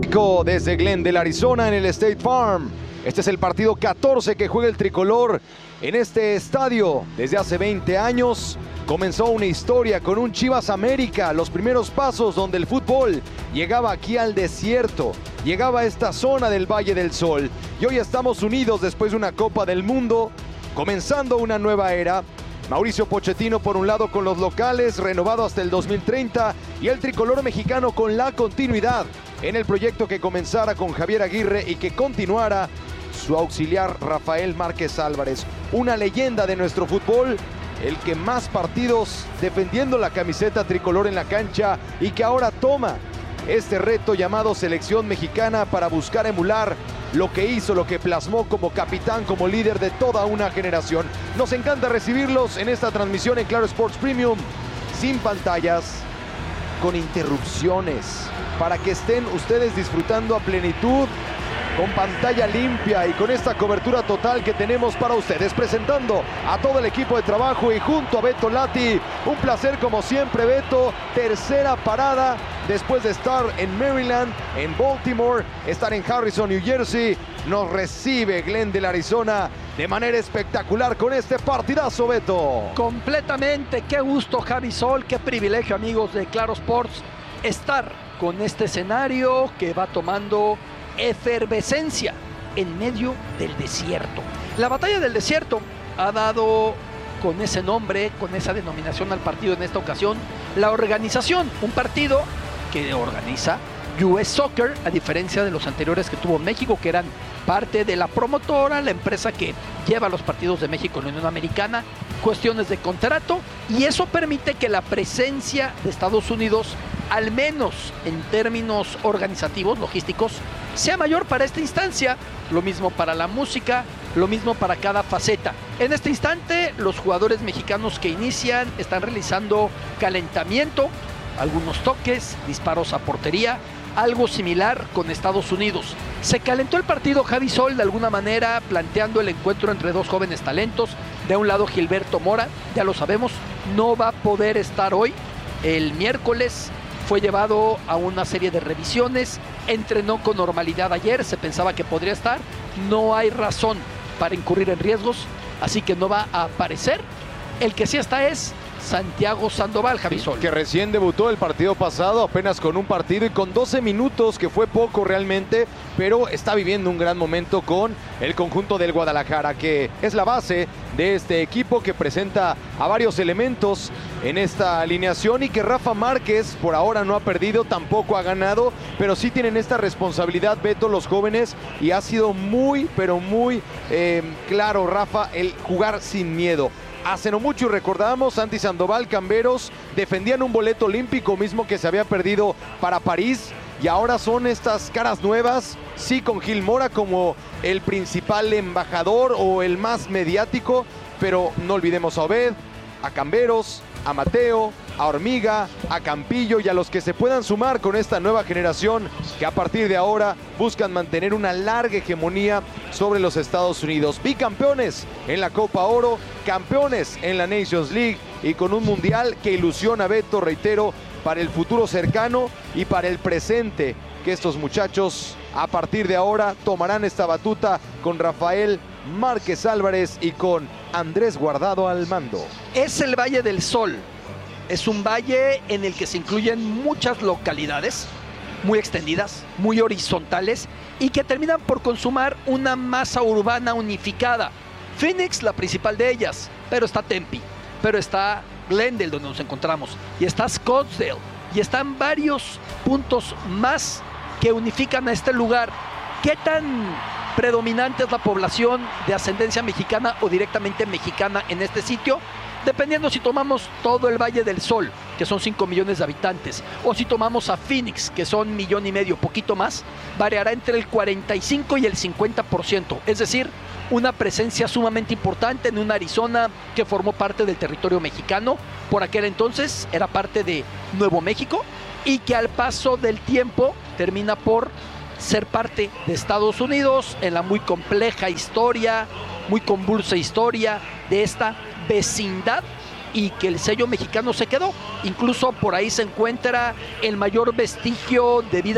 México, desde Glendale, Arizona, en el State Farm. Este es el partido 14 que juega el tricolor en este estadio. Desde hace 20 años comenzó una historia con un Chivas América, los primeros pasos donde el fútbol llegaba aquí al desierto, llegaba a esta zona del Valle del Sol. Y hoy estamos unidos después de una Copa del Mundo, comenzando una nueva era. Mauricio Pochettino por un lado con los locales, renovado hasta el 2030, y el tricolor mexicano con la continuidad en el proyecto que comenzara con Javier Aguirre y que continuara su auxiliar Rafael Márquez Álvarez, una leyenda de nuestro fútbol, el que más partidos defendiendo la camiseta tricolor en la cancha y que ahora toma este reto llamado Selección Mexicana para buscar emular lo que hizo, lo que plasmó como capitán, como líder de toda una generación. Nos encanta recibirlos en esta transmisión en Claro Sports Premium, sin pantallas, con interrupciones, para que estén ustedes disfrutando a plenitud, con pantalla limpia y con esta cobertura total que tenemos para ustedes, presentando a todo el equipo de trabajo y junto a Beto Lati. Un placer como siempre, Beto. Tercera parada después de estar en Maryland, en Baltimore, estar en Harrison, New Jersey. Nos recibe Glendale, Arizona, de manera espectacular con este partidazo, Beto. Completamente, qué gusto, Javi Sol, qué privilegio, amigos de Claro Sports, estar con este escenario que va tomando efervescencia en medio del desierto. La batalla del desierto ha dado con ese nombre, con esa denominación al partido en esta ocasión, la organización, un partido que organiza US Soccer, a diferencia de los anteriores que tuvo México, que eran parte de la promotora, la empresa que lleva los partidos de México en la Unión Americana, cuestiones de contrato, y eso permite que la presencia de Estados Unidos, al menos en términos organizativos, logísticos, sea mayor para esta instancia. Lo mismo para la música, lo mismo para cada faceta. En este instante, los jugadores mexicanos que inician están realizando calentamiento, algunos toques, disparos a portería, algo similar con Estados Unidos. Se calentó el partido, Javi Sol, de alguna manera, planteando el encuentro entre dos jóvenes talentos. De un lado, Gilberto Mora, ya lo sabemos, no va a poder estar hoy. El miércoles fue llevado a una serie de revisiones, entrenó con normalidad ayer, se pensaba que podría estar, no hay razón para incurrir en riesgos, así que no va a aparecer. El que sí está es Santiago Sandoval, Javi Sol. Que recién debutó el partido pasado, apenas con un partido y con 12 minutos, que fue poco realmente, pero está viviendo un gran momento con el conjunto del Guadalajara, que es la base de este equipo que presenta a varios elementos en esta alineación y que Rafa Márquez por ahora no ha perdido, tampoco ha ganado, pero sí tienen esta responsabilidad, Beto, los jóvenes, y ha sido muy, pero muy claro, Rafa, el jugar sin miedo. Hace no mucho, y recordamos, Santi Sandoval, Camberos, defendían un boleto olímpico mismo que se había perdido para París, y ahora son estas caras nuevas, sí, con Gil Mora como el principal embajador o el más mediático, pero no olvidemos a Obed, a Camberos, a Mateo, a Hormiga, a Campillo y a los que se puedan sumar con esta nueva generación que a partir de ahora buscan mantener una larga hegemonía sobre los Estados Unidos. Bicampeones en la Copa Oro, campeones en la Nations League y con un mundial que ilusiona, Beto, reitero, para el futuro cercano y para el presente, que estos muchachos a partir de ahora tomarán esta batuta con Rafael Márquez Álvarez y con Andrés Guardado al mando. Es el Valle del Sol. Es un valle en el que se incluyen muchas localidades muy extendidas, muy horizontales y que terminan por consumar una masa urbana unificada. Phoenix, la principal de ellas, pero está Tempe, pero está Glendale, donde nos encontramos, y está Scottsdale, y están varios puntos más que unifican a este lugar. ¿Qué tan predominante es la población de ascendencia mexicana o directamente mexicana en este sitio? Dependiendo si tomamos todo el Valle del Sol, que son 5 millones de habitantes, o si tomamos a Phoenix, que son 1,5 millones, poquito más, variará entre el 45 y el 50%, es decir, una presencia sumamente importante en una Arizona que formó parte del territorio mexicano, por aquel entonces era parte de Nuevo México, y que al paso del tiempo termina por ser parte de Estados Unidos en la muy compleja historia, muy convulsa historia de esta vecindad, y que el sello mexicano se quedó. Incluso por ahí se encuentra el mayor vestigio de vida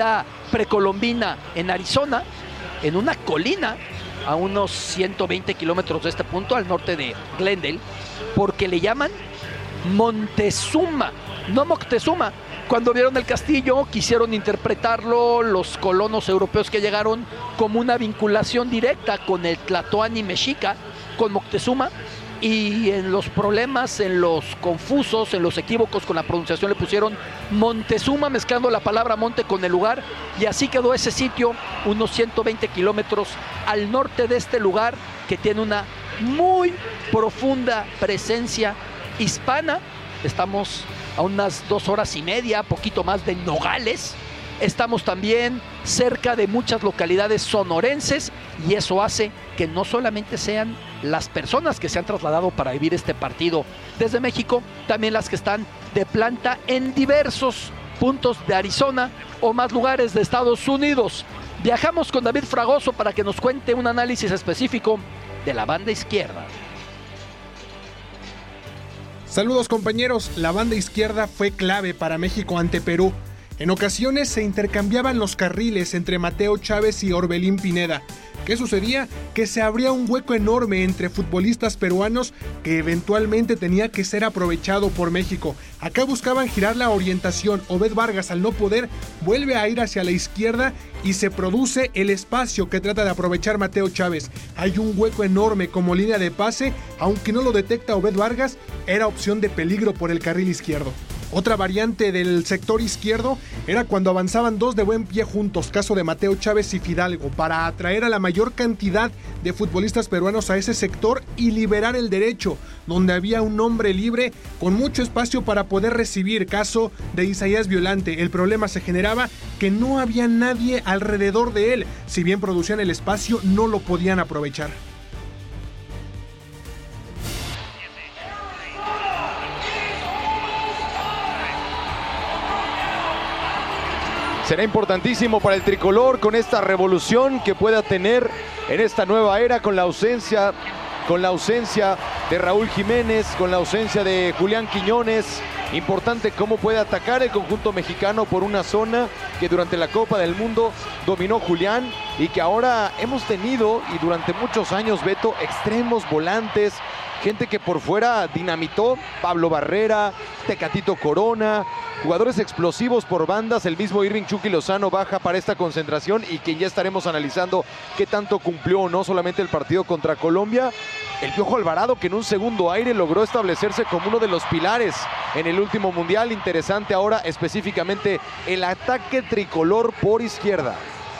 precolombina en Arizona, en una colina a unos 120 kilómetros de este punto, al norte de Glendale, porque le llaman Montezuma, no Moctezuma. Cuando vieron el castillo, quisieron interpretarlo los colonos europeos que llegaron como una vinculación directa con el Tlatoani mexica, con Moctezuma, y en los problemas, en los confusos, en los equívocos con la pronunciación le pusieron Montezuma, mezclando la palabra monte con el lugar, y así quedó ese sitio, unos 120 kilómetros al norte de este lugar, que tiene una muy profunda presencia hispana. Estamos a unas 2 horas y media, poquito más, de Nogales. Estamos también cerca de muchas localidades sonorenses, y eso hace que no solamente sean las personas que se han trasladado para vivir este partido desde México, también las que están de planta en diversos puntos de Arizona o más lugares de Estados Unidos. Viajamos con David Fragoso para que nos cuente un análisis específico de la banda izquierda. Saludos compañeros, la banda izquierda fue clave para México ante Perú. En ocasiones se intercambiaban los carriles entre Mateo Chávez y Orbelín Pineda. ¿Qué sucedía? Que se abría un hueco enorme entre futbolistas peruanos que eventualmente tenía que ser aprovechado por México. Acá buscaban girar la orientación. Obed Vargas, al no poder, vuelve a ir hacia la izquierda y se produce el espacio que trata de aprovechar Mateo Chávez. Hay un hueco enorme como línea de pase, aunque no lo detecta Obed Vargas, era opción de peligro por el carril izquierdo. Otra variante del sector izquierdo era cuando avanzaban 2 de buen pie juntos, caso de Mateo Chávez y Fidalgo, para atraer a la mayor cantidad de futbolistas peruanos a ese sector y liberar el derecho, donde había un hombre libre con mucho espacio para poder recibir, caso de Isaías Violante. El problema se generaba que no había nadie alrededor de él, si bien producían el espacio, no lo podían aprovechar. Será importantísimo para el tricolor con esta revolución que pueda tener en esta nueva era, con la ausencia de Raúl Jiménez, con la ausencia de Julián Quiñones. Importante cómo puede atacar el conjunto mexicano por una zona que durante la Copa del Mundo dominó Julián, y que ahora hemos tenido, y durante muchos años, Beto, extremos, volantes, gente que por fuera dinamitó. Pablo Barrera, Tecatito Corona, jugadores explosivos por bandas. El mismo Irving Chucky Lozano baja para esta concentración, y que ya estaremos analizando qué tanto cumplió o no solamente el partido contra Colombia. El Piojo Alvarado, que en un segundo aire logró establecerse como uno de los pilares en el último mundial. Interesante ahora específicamente el ataque tricolor por izquierda.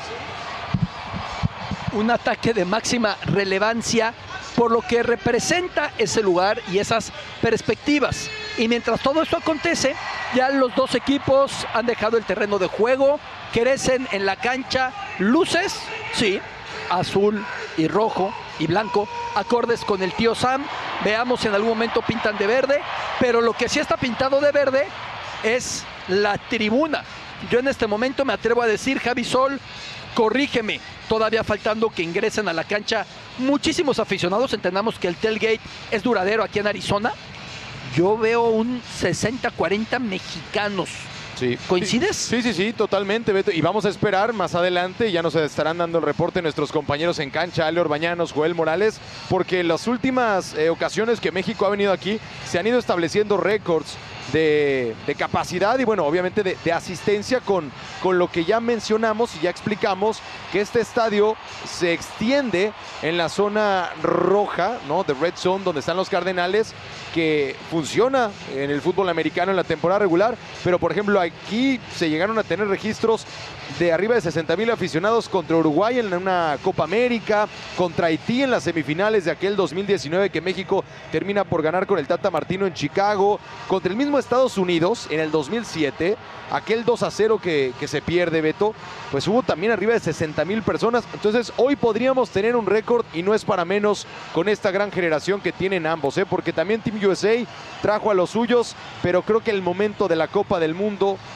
Un ataque de máxima relevancia por lo que representa ese lugar y esas perspectivas. Y mientras todo esto acontece, ya los dos equipos han dejado el terreno de juego, crecen en la cancha luces, sí, azul y rojo y blanco, acordes con el tío Sam. Veamos si en algún momento pintan de verde, pero lo que sí está pintado de verde es la tribuna. Yo en este momento me atrevo a decir, Javi Sol, corrígeme, todavía faltando que ingresen a la cancha muchísimos aficionados. Entendamos que el tailgate es duradero aquí en Arizona. Yo veo un 60-40 mexicanos. Sí. ¿Coincides? Sí, totalmente, Beto. Y vamos a esperar más adelante, ya nos estarán dando el reporte nuestros compañeros en cancha, Ale Orbañanos, Joel Morales, porque en las últimas ocasiones que México ha venido aquí, se han ido estableciendo récords de capacidad y bueno, obviamente de asistencia con lo que ya mencionamos y ya explicamos, que este estadio se extiende en la zona roja, ¿no? De Red Zone, donde están los Cardenales, que funciona en el fútbol americano en la temporada regular, pero por ejemplo aquí se llegaron a tener registros de arriba de 60,000 aficionados contra Uruguay en una Copa América, contra Haití en las semifinales de aquel 2019 que México termina por ganar con el Tata Martino en Chicago, contra el mismo Estados Unidos en el 2007, aquel 2-0 que se pierde, Beto, pues hubo también arriba de 60,000 personas. Entonces hoy podríamos tener un récord, y no es para menos con esta gran generación que tienen ambos, porque también Team USA trajo a los suyos, pero creo que el momento de la Copa del Mundo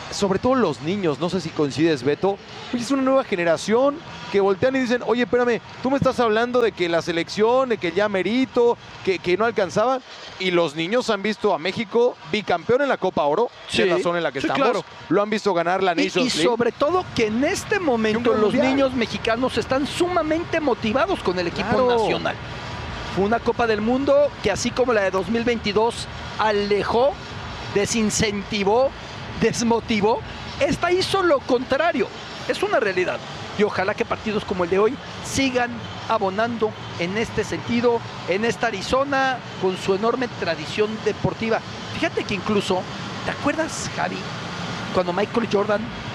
sobre todo los niños, no sé si coincides, Beto, es una nueva generación que voltean y dicen, oye, espérame, tú me estás hablando de que la selección, de que ya merito, que no alcanzaban, y los niños han visto a México bicampeón en la Copa Oro, Sí, que es la zona en la que sí, estamos, claro. lo han visto ganar la Y Nations League. sobre todo que en este momento gran los mundial. niños mexicanos están sumamente motivados con el equipo Claro. nacional. Fue una Copa del Mundo que, así como la de 2022 alejó, desincentivó, desmotivó, esta hizo lo contrario. Es una realidad. Y ojalá que partidos como el de hoy sigan abonando en este sentido, en esta Arizona, con su enorme tradición deportiva. Fíjate que incluso, ¿te acuerdas, Javi, cuando Michael Jordan